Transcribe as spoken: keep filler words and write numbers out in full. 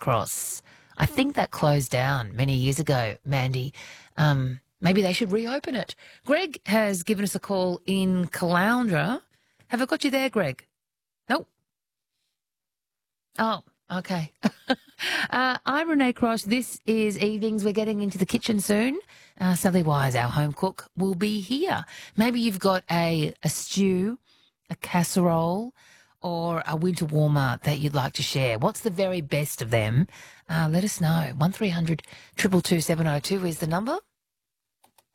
Cross. I think that closed down many years ago, Mandy. Um, maybe they should reopen it. Greg has given us a call in Caloundra. Have I got you there, Greg? Nope. Oh, okay. uh, I'm Renee Cross. This is Evenings. We're getting into the kitchen soon. Uh, Sally Wise, our home cook, will be here. Maybe you've got a, a stew, a casserole, or a winter warmer that you'd like to share. What's the very best of them? Uh, let us know. one three hundred two two two seven oh two is the number.